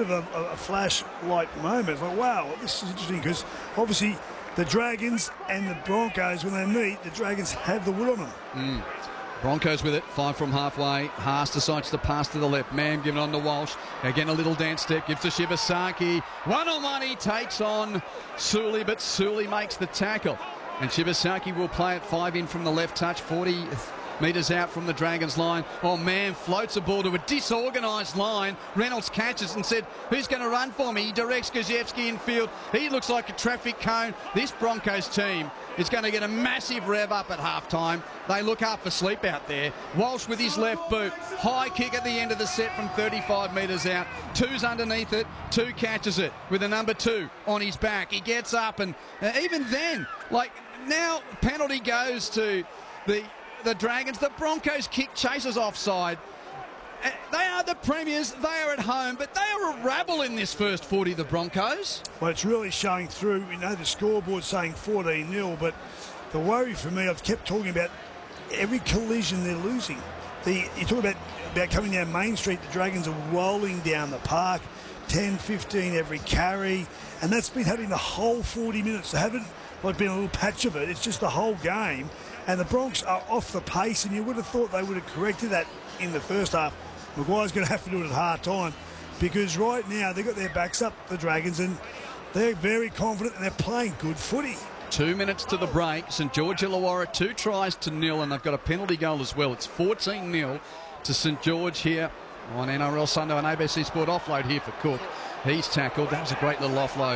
bit of a flashlight moment. It's like, wow, this is interesting, because obviously the Dragons and the Broncos, when they meet, the Dragons have the wood on them. Broncos with it, 5 from halfway. Haas decides to pass to the left. Mam giving on to Walsh. Again, a little dance step. Gives to Shibasaki. 1-on-1, he takes on Suli, but Suli makes the tackle. And Shibasaki will play it 5 in from the left touch. 40 metres out from the Dragons line. Oh, man, floats the ball to a disorganised line. Reynolds catches and said, who's going to run for me? He directs Gajewski in field. He looks like a traffic cone. This Broncos team is going to get a massive rev up at half-time. They look half asleep out there. Walsh with his left boot. High kick at the end of the set from 35 metres out. 2's underneath it. 2 catches it with a number 2 on his back. He gets up, and even then, like, now penalty goes to the Dragons. The Broncos kick chases offside. They are the premiers, they are at home, but they are a rabble in this first 40, the Broncos. Well, it's really showing through. We know the scoreboard's saying 14-0, but the worry for me, I've kept talking about every collision they're losing. You talk about coming down Main Street, the Dragons are rolling down the park, 10, 15 every carry, and that's been happening the whole 40 minutes. They haven't been a little patch of it, it's just the whole game, and the Bronx are off the pace, and you would have thought they would have corrected that in the first half. Maguire's going to have to do it at hard time, because right now they've got their backs up, the Dragons, and they're very confident and they're playing good footy. 2 minutes to the break. St George Illawarra 2 tries to 0, and they've got a penalty goal as well. It's 14-0 to St George here on NRL Sunday on ABC Sport. Offload here for Cook. He's tackled. That was a great little offload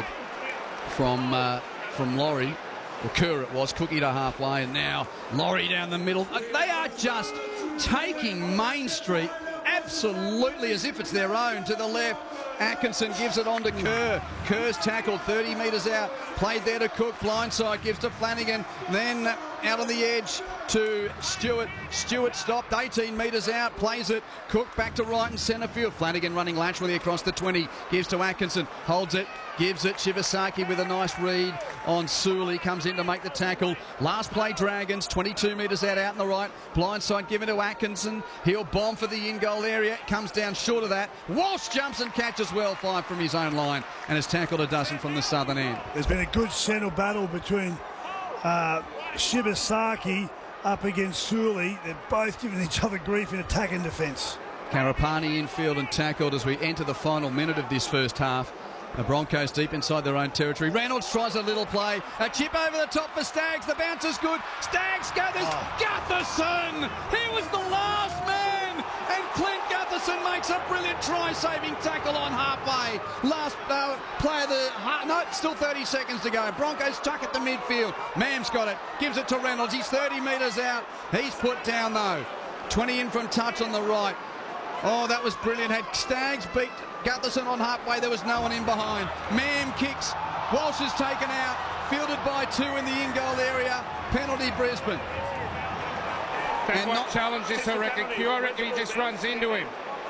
from Laurie. Or Kerr it was. Cookie to halfway, and now Laurie down the middle. They are just taking Main Street absolutely as if it's their own. To the left, Atkinson gives it on to Kerr. Kerr's tackled 30 metres out, played there to Cook, blindside, gives to Flanagan, then out on the edge to Stewart. Stewart stopped 18 metres out, plays it. Cook back to right and centre field. Flanagan running laterally across the 20, gives to Atkinson, holds it, gives it. Shibasaki with a nice read on Suli, comes in to make the tackle. Last play Dragons, 22 metres out in the right. Blindside given to Atkinson. He'll bomb for the in-goal area. Comes down short of that. Walsh jumps and catches well, 5 from his own line, and has tackled a dozen from the southern end. There's been a good centre battle between Shibasaki up against Suli. They're both giving each other grief in attack and defence. Karapani infield and tackled as we enter the final minute of this first half. The Broncos deep inside their own territory. Reynolds tries a little play. A chip over the top for Staggs. The bounce is good. Staggs gathers. Gutherson! He was the last man! And Clint Gutherson makes a brilliant try-saving tackle on halfway. Last play of the... No, still 30 seconds to go. Broncos tuck at the midfield. Mam's got it. Gives it to Reynolds. He's 30 metres out. He's put down, though. 20 in from touch on the right. Oh, that was brilliant. Had Staggs beat Gutherson on halfway, there was no one in behind. Mam kicks. Walsh is taken out. Fielded by 2 in the in-goal area. Penalty Brisbane. That's what challenge this, I reckon. I reckon he just runs into him.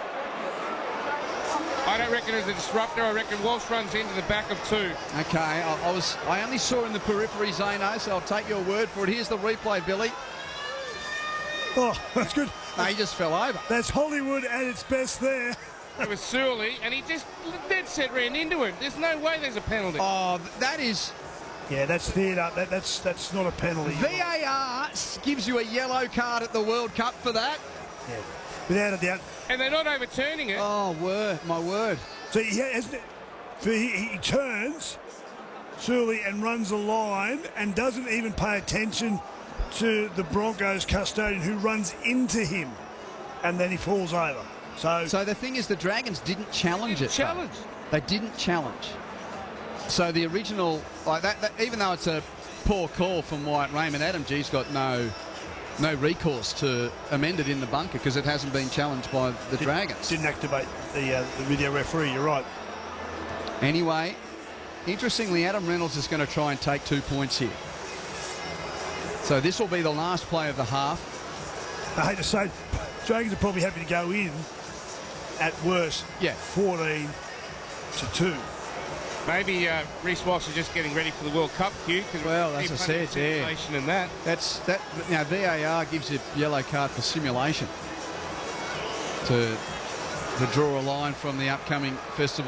I don't reckon it's a disruptor. I reckon Walsh runs into the back of 2. Okay, I only saw in the periphery, Zano, so I'll take your word for it. Here's the replay, Billy. Oh, that's good. No, he just fell over. That's Hollywood at its best there. It was Suli, and he just dead set ran into him. There's no way there's a penalty. Oh, that is... Yeah, that's theatre. That's not a penalty. VAR gives you a yellow card at the World Cup for that. Yeah, without a doubt. And they're not overturning it. Oh, my word. So he turns, Suli, and runs a line and doesn't even pay attention to the Broncos custodian, who runs into him, and then he falls over. So the thing is, the Dragons didn't challenge it. They didn't challenge. So the original, like that, even though it's a poor call from Wyatt Raymond, Adam G's got no recourse to amend it in the bunker because it hasn't been challenged by the Dragons. Didn't activate the video referee, you're right. Anyway, interestingly, Adam Reynolds is going to try and take 2 points here. So this will be the last play of the half. I hate to say, Dragons are probably happy to go in at worst. Yeah. 14-2. Maybe Reece Walsh is just getting ready for the World Cup, Hugh. Well, as I said, simulation and that. VAR gives you a yellow card for simulation to draw a line from the upcoming festival.